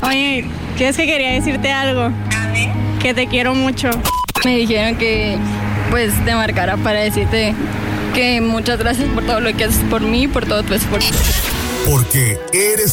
Oye, ¿quieres que quería decirte algo? A ver. Que te quiero mucho. Me dijeron que pues te marcara para decirte que muchas gracias por todo lo que haces por mí y por todo tu esfuerzo. Porque eres